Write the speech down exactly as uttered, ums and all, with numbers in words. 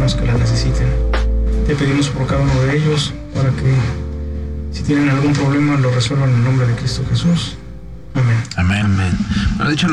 hermanos que la necesiten. Te pedimos por cada uno de ellos para que, si tienen algún problema, lo resuelvan en el nombre de Cristo Jesús. Amén. Amén. Amén. Bueno, de hecho,